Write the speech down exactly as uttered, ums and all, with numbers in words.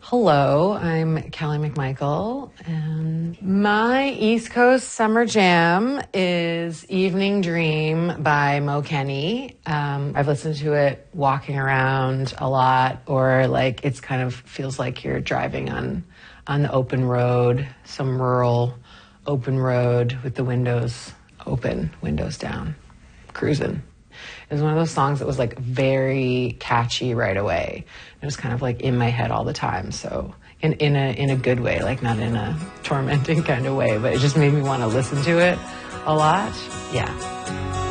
Hello, I'm Callie McMichael, and my East Coast summer jam is Evening Dream by Mo Kenny. Um, I've listened to it walking around a lot, or like it's kind of feels like you're driving on, on the open road, some rural open road with the windows open, windows down, cruising. It was one of those songs that was like very catchy right away. It was kind of like in my head all the time. So in, in a in a good way, like not in a tormenting kind of way, but it just made me want to listen to it a lot. Yeah.